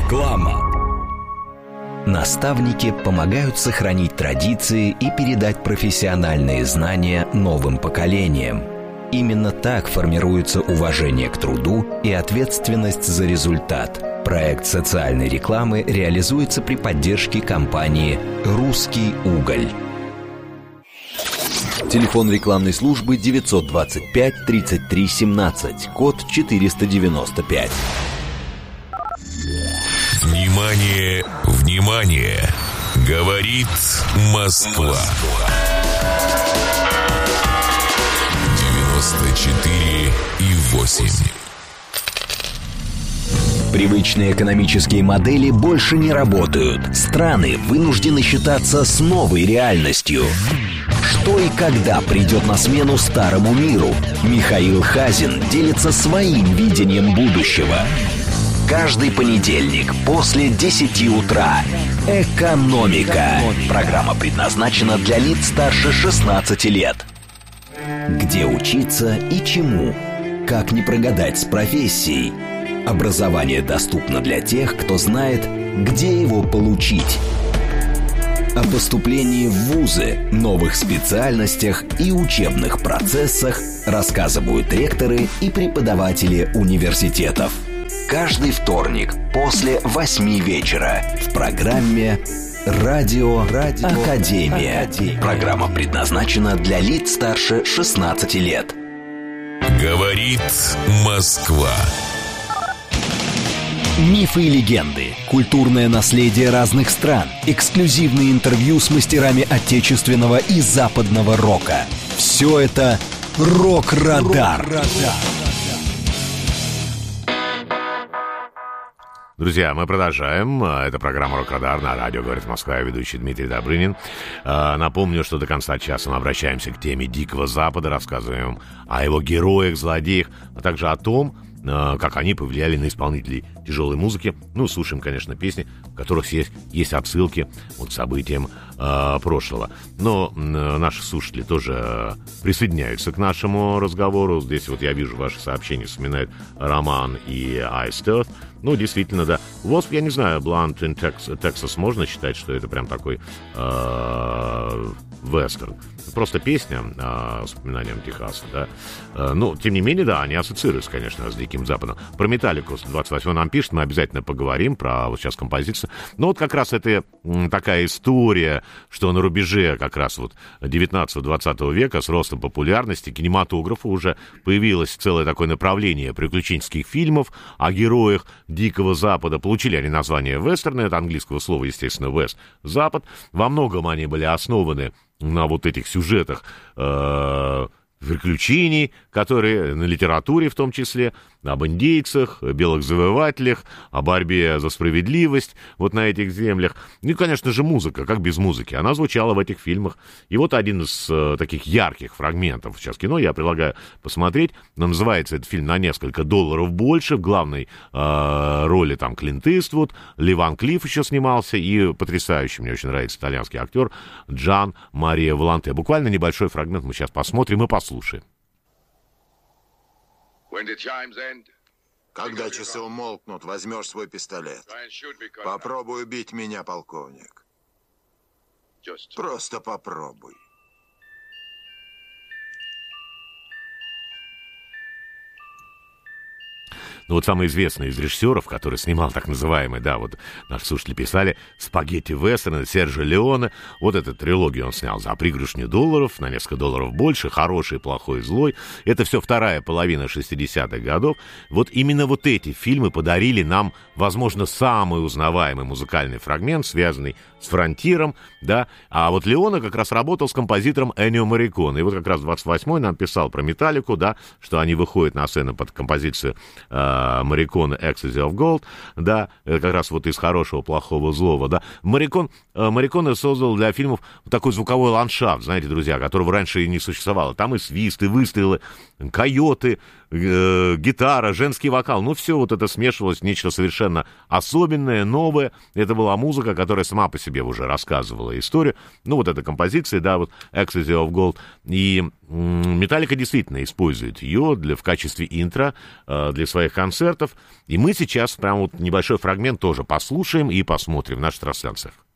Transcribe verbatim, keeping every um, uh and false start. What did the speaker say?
Реклама. Наставники помогают сохранить традиции и передать профессиональные знания новым поколениям. Именно так формируется уважение к труду и ответственность за результат. Проект социальной рекламы реализуется при поддержке компании «Русский уголь». Телефон рекламной службы девятьсот двадцать пять тридцать три семнадцать, код четыреста девяносто пять. Внимание, внимание! Говорит Москва. девяносто четыре и восемь. Привычные экономические модели больше не работают. Страны вынуждены считаться с новой реальностью. Что и когда придет на смену старому миру? Михаил Хазин делится своим видением будущего. Каждый понедельник после десяти утра. «Экономика». Программа предназначена для лиц старше шестнадцати лет. Где учиться и чему? Как не прогадать с профессией? Образование доступно для тех, кто знает, где его получить. О поступлении в вузы, новых специальностях и учебных процессах рассказывают ректоры и преподаватели университетов. Каждый вторник после восьми вечера в программе «Радио, Радио Академия». Академия. Программа предназначена для лиц старше шестнадцати лет. Говорит Москва. Мифы и легенды, культурное наследие разных стран, эксклюзивные интервью с мастерами отечественного и западного рока. Все это «Рок-Радар». Друзья, мы продолжаем. Это программа «Рок-Радар» на радио «Говорит Москва». Я ведущий Дмитрий Добрынин. Напомню, что до конца часа мы обращаемся к теме Дикого Запада, рассказываем о его героях, злодеях, а также о том, как они повлияли на исполнителей тяжелой музыки. Ну, слушаем, конечно, песни, в которых есть, есть отсылки вот, к событиям э, прошлого. Но э, наши слушатели тоже присоединяются к нашему разговору. Здесь вот я вижу ваши сообщения, вспоминают Роман и Iced Earth. Ну, действительно, да. Wasp, я не знаю, Blunt in Texas можно считать, что это прям такой э, вестерн. Просто песня э, с упоминанием Техаса, да. Э, ну, тем не менее, да, они ассоциируются, конечно, с Диким Западом. Про Металлику двадцать восьмой нам пишет, мы обязательно поговорим про вот сейчас композицию. Но вот как раз это м, такая история, что на рубеже как раз вот девятнадцатого-двадцатого века с ростом популярности кинематографа уже появилось целое такое направление приключенческих фильмов о героях Дикого Запада. Получили они название вестерна, это английского слова, естественно, west, запад. Во многом они были основаны на вот этих сюжетах э- приключений, которые на литературе в том числе, об индейцах, белых завоевателях, о борьбе за справедливость вот на этих землях. Ну и, конечно же, музыка, как без музыки. Она звучала в этих фильмах. И вот один из э, таких ярких фрагментов сейчас кино я предлагаю посмотреть. Называется этот фильм «На несколько долларов больше». В главной э, роли там Клинт Иствуд, Ли Ван Клифф еще снимался, и потрясающий, мне очень нравится итальянский актер Джан Мария Волонте. Буквально небольшой фрагмент мы сейчас посмотрим и послушаем. Когда часы умолкнут, возьмешь свой пистолет. Попробуй убить меня, полковник. Просто попробуй. Ну вот самый известный из режиссеров, который снимал так называемый, да, вот наши слушатели писали, спагетти-вестерн, Серджио Леоне. Вот эту трилогию он снял за пригоршню долларов, на несколько долларов больше, хороший, плохой, злой. Это все вторая половина шестидесятых годов. Вот именно вот эти фильмы подарили нам, возможно, самый узнаваемый музыкальный фрагмент, связанный с фронтиром, да. А вот Леоне как раз работал с композитором Эннио Морриконе. И вот как раз двадцать восьмой нам писал про Металлику, да, что они выходят на сцену под композицию Морриконе «Ecstasy of Gold», да, как раз вот из «Хорошего, плохого, злого», да. Морриконе, Морриконе создал для фильмов такой звуковой ландшафт, знаете, друзья, которого раньше и не существовало. Там и свист, и выстрелы, койоты, э, гитара, женский вокал, ну, все вот это смешивалось в нечто совершенно особенное, новое. Это была музыка, которая сама по себе уже рассказывала историю. Ну, вот эта композиция, да, вот Ecstasy of Gold. И Металлика действительно использует ее для, в качестве интро э, для своих концертов. И мы сейчас прям вот небольшой фрагмент тоже послушаем и посмотрим в наших трансляциях.